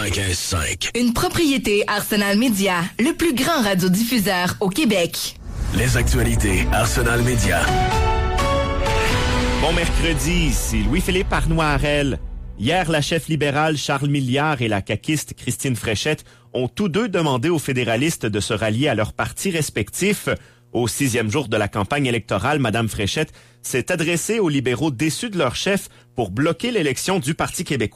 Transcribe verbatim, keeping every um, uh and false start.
quatre-vingt-quinze cinq. Une propriété Arsenal Média, le plus grand radiodiffuseur au Québec. Les actualités Arsenal Média. Bon mercredi, ici Louis-Philippe Arnoirel. Hier, la chef libérale Charles Milliard et la caquiste Christine Fréchette ont tous deux demandé aux fédéralistes de se rallier à leurs partis respectifs. Au sixième jour de la campagne électorale, Mme Fréchette s'est adressée aux libéraux déçus de leur chef pour bloquer l'élection du Parti québécois.